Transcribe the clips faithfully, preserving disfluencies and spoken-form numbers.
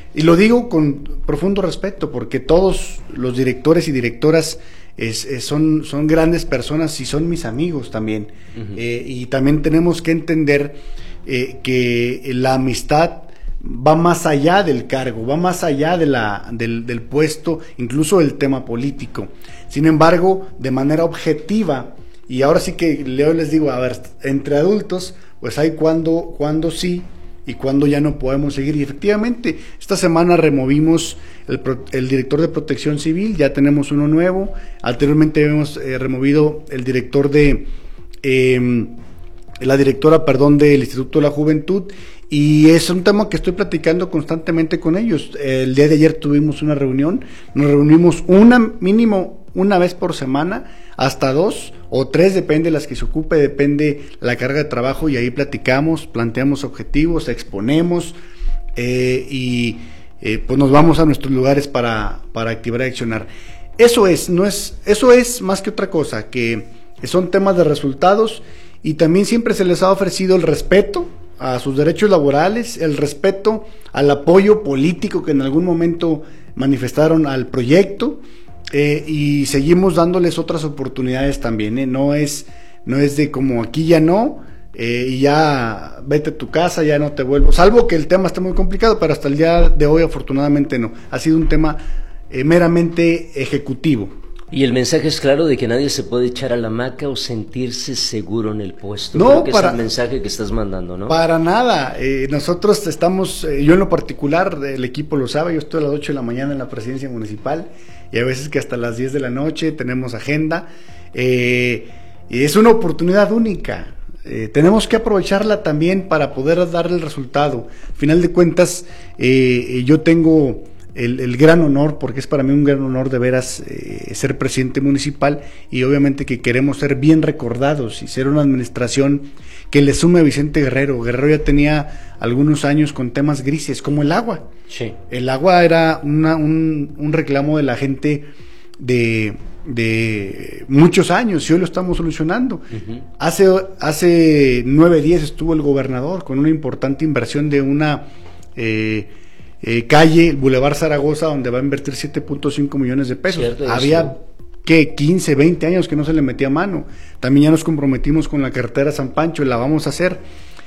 y lo digo con profundo respeto, porque todos los directores y directoras es, es, son, son grandes personas y son mis amigos también. Uh-huh. eh, y también tenemos que entender eh, que la amistad va más allá del cargo, va más allá de la, del, del puesto, incluso del tema político. Sin embargo, de manera objetiva, y ahora sí que Leo les digo, a ver, entre adultos, pues hay cuando, cuando sí y cuando ya no podemos seguir. Y efectivamente, esta semana removimos el, el director de Protección Civil, ya tenemos uno nuevo. Anteriormente hemos eh, removido el director de, eh, la directora, perdón, del Instituto de la Juventud. Y es un tema que estoy platicando constantemente con ellos. El día de ayer tuvimos una reunión, nos reunimos una mínimo una vez por semana, hasta dos o tres, depende de las que se ocupe, depende la carga de trabajo, y ahí platicamos, planteamos objetivos, exponemos eh, y eh, pues nos vamos a nuestros lugares para, para activar y accionar. Eso es, no es, eso es más que otra cosa, que son temas de resultados, y también siempre se les ha ofrecido el respeto a sus derechos laborales, el respeto al apoyo político que en algún momento manifestaron al proyecto, eh, y seguimos dándoles otras oportunidades también, ¿eh? No es, no es de como aquí ya no, eh, y ya vete a tu casa, ya no te vuelvo, salvo que el tema esté muy complicado, pero hasta el día de hoy afortunadamente no, ha sido un tema eh, meramente ejecutivo. Y el mensaje es claro de que nadie se puede echar a la hamaca o sentirse seguro en el puesto. No, creo que para, es el mensaje que estás mandando, ¿no? Para nada. Eh, nosotros estamos, eh, yo en lo particular, el equipo lo sabe, yo estoy a las ocho de la mañana en la presidencia municipal y a veces que hasta las diez de la noche tenemos agenda. Eh, y es una oportunidad única. Eh, tenemos que aprovecharla también para poder darle el resultado. Al final de cuentas, eh, yo tengo El, el gran honor, porque es para mí un gran honor de veras eh, ser presidente municipal, y obviamente que queremos ser bien recordados y ser una administración que le sume a Vicente Guerrero. Guerrero ya tenía algunos años con temas grises, como el agua. Sí. El agua era una, un, un reclamo de la gente de, de muchos años, y hoy lo estamos solucionando. Uh-huh. Hace, hace nueve días estuvo el gobernador con una importante inversión de una Eh, Eh, calle, el Boulevard Zaragoza, donde va a invertir siete punto cinco millones de pesos. Cierto, había que quince, veinte años que no se le metía mano. También ya nos comprometimos con la carretera San Pancho y la vamos a hacer.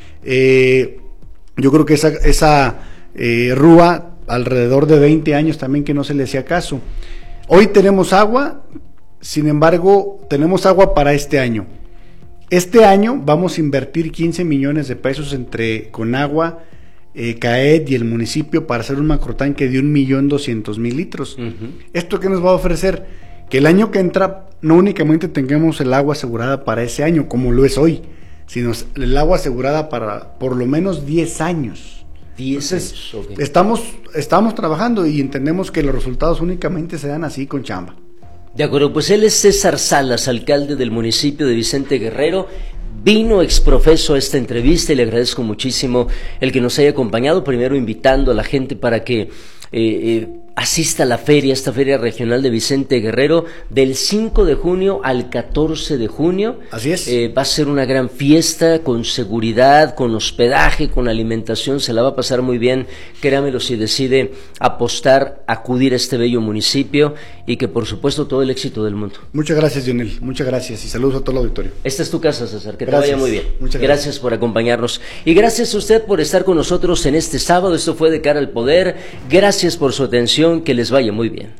Eh, yo creo que esa, esa eh, rúa, alrededor de veinte años también que no se le hacía caso. Hoy tenemos agua, sin embargo, tenemos agua para este año. Este año vamos a invertir quince millones de pesos entre Conagua, Eh, CAED y el municipio para hacer un macrotanque de un millón doscientos mil litros. Uh-huh. ¿Esto qué nos va a ofrecer? Que el año que entra no únicamente tengamos el agua asegurada para ese año, como lo es hoy, sino el agua asegurada para por lo menos diez años. diez años, okay. Estamos, estamos trabajando y entendemos que los resultados únicamente se dan así, con chamba. De acuerdo, pues él es César Salas, alcalde del municipio de Vicente Guerrero. Vino exprofeso a esta entrevista y le agradezco muchísimo el que nos haya acompañado, primero invitando a la gente para que eh, eh, asista a la feria, esta feria regional de Vicente Guerrero, del cinco de junio al catorce de junio. Así es. Eh, va a ser una gran fiesta, con seguridad, con hospedaje, con alimentación, se la va a pasar muy bien, créamelo, si decide apostar, acudir a este bello municipio, y que por supuesto todo el éxito del mundo. Muchas gracias, Dionel, muchas gracias, y saludos a todo el auditorio. Esta es tu casa, César, que gracias. Te vaya muy bien. Muchas gracias. Gracias por acompañarnos, y gracias a usted por estar con nosotros en este sábado. Esto fue De Cara al Poder. Gracias por su atención. Que les vaya muy bien.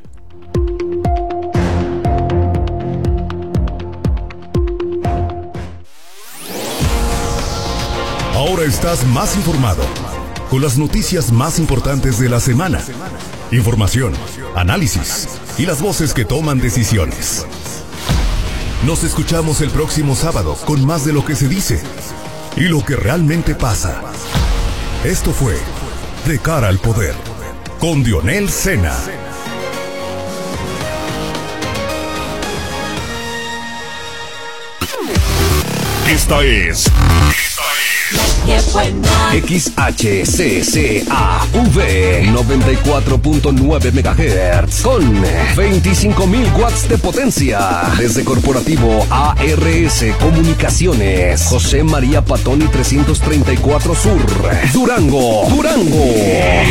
Ahora estás más informado, con las noticias más importantes de la semana. Información, análisis y las voces que toman decisiones. Nos escuchamos el próximo sábado con más de lo que se dice y lo que realmente pasa. Esto fue De Cara al Poder, con Dionel Sena. Esta es, esta es X H C C A V noventa y cuatro punto nueve megahertz con veinticinco mil watts de potencia. Desde Corporativo A R S Comunicaciones, José María Patoni trescientos treinta y cuatro Sur, Durango, Durango.